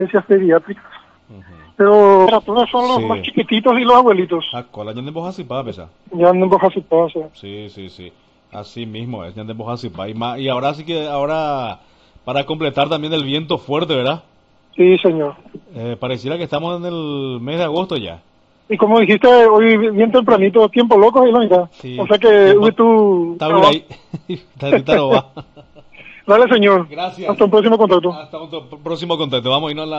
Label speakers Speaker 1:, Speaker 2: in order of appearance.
Speaker 1: pediátricas.
Speaker 2: Ujú.
Speaker 1: Pero las criaturas son los
Speaker 2: Sí.
Speaker 1: más chiquititos y los abuelitos.
Speaker 2: Cola ya de Bojasipá, pesa.
Speaker 1: Ya andan bajo su paso.
Speaker 2: Sí, sí, sí. Así mismo es, ya de Bojasipá. Y ahora sí que, ahora, para completar también el viento fuerte, ¿verdad?
Speaker 1: Sí, señor.
Speaker 2: Pareciera que estamos en el mes de agosto ya.
Speaker 1: Y como dijiste hoy bien tempranito, tiempo loco y la mitad. O
Speaker 2: Sí,
Speaker 1: sea que
Speaker 2: tiempo
Speaker 1: tú
Speaker 2: está ahí. Ahorita no va.
Speaker 1: Dale, señor.
Speaker 2: Gracias.
Speaker 1: Hasta un próximo contacto.
Speaker 2: Hasta un próximo contacto. Vamos a irnos a la